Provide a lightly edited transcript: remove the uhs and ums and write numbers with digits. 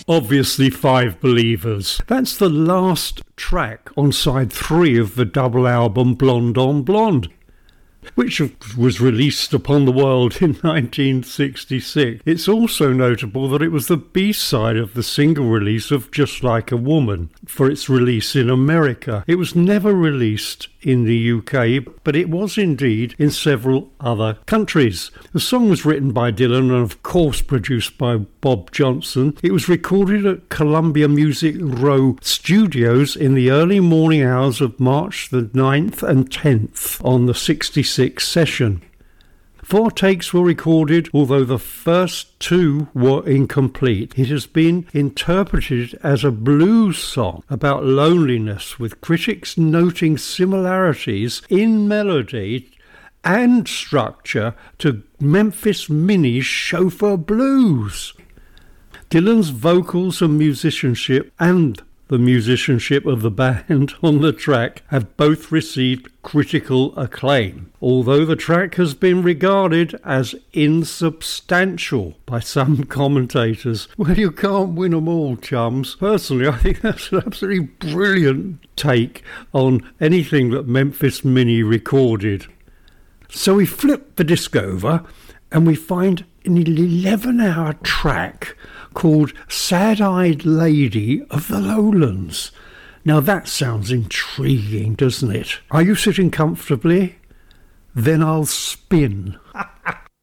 obviously Five Believers. That's the last track on side 3 of the double album Blonde on Blonde, which was released upon the world in 1966. It's also notable that it was the B-side of the single release of Just Like a Woman for its release in America. It was never released in the UK, but it was indeed in several other countries. The song was written by Dylan and of course produced by Bob Johnson. It was recorded at Columbia Music Row Studios in the early morning hours of March the 9th and 10th on the 66 session. 4 takes were recorded, although the first 2 were incomplete. It has been interpreted as a blues song about loneliness, with critics noting similarities in melody and structure to Memphis Minnie's Chauffeur Blues. Dylan's vocals and musicianship and the musicianship of the band on the track have both received critical acclaim, although the track has been regarded as insubstantial by some commentators. Well, you can't win them all, chums. Personally, I think that's an absolutely brilliant take on anything that Memphis Minnie recorded. So we flip the disc over and we find an 11-hour track called Sad-Eyed Lady of the Lowlands. Now that sounds intriguing, doesn't it? Are you sitting comfortably? Then I'll spin.